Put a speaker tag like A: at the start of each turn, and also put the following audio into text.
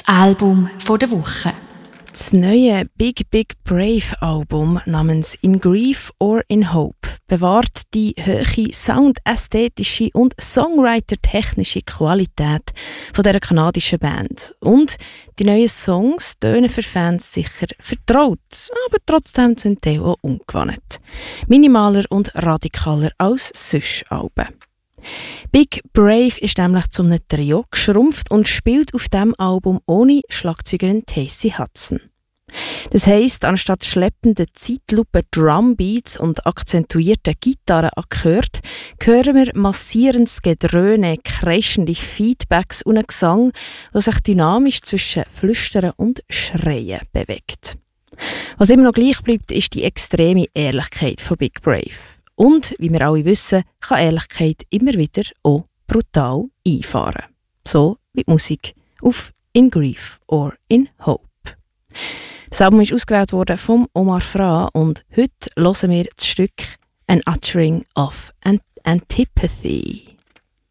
A: Album der Woche.
B: Das neue Big Big Brave Album namens In Grief or in Hope bewahrt die hohe soundästhetische und songwriter-technische Qualität von dieser kanadischen Band. Und die neuen Songs tönen für Fans sicher vertraut, aber trotzdem zum Teil auch ungewohnt. Minimaler und radikaler als sonst Alben. Big Brave ist nämlich zu einem Trio geschrumpft und spielt auf diesem Album ohne Schlagzeugerin Tacy Hudson. Das heisst, anstatt schleppenden Zeitlupen Drumbeats und akzentuierten Gitarrenakkorde hören wir massierendes Gedröhne, kreischende Feedbacks und einen Gesang, der sich dynamisch zwischen Flüstern und Schreien bewegt. Was immer noch gleich bleibt, ist die extreme Ehrlichkeit von Big Brave. Und, wie wir alle wissen, kann Ehrlichkeit immer wieder auch brutal einfahren. So wie die Musik auf In Grief or in Hope. Das Album ist ausgewählt worden von Omar Fra und heute hören wir das Stück An Uttering of Antipathy.